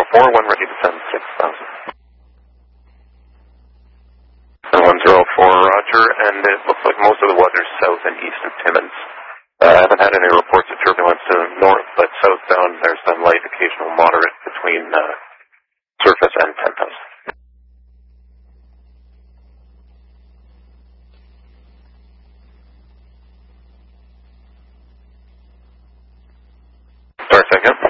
1 ready to send 6,000. 104, roger, and it looks like most of the weather's south and east of Timmins. I haven't had any reports of turbulence to the north, but southbound there's some light, occasional moderate between surface and 10,000. Sorry, second.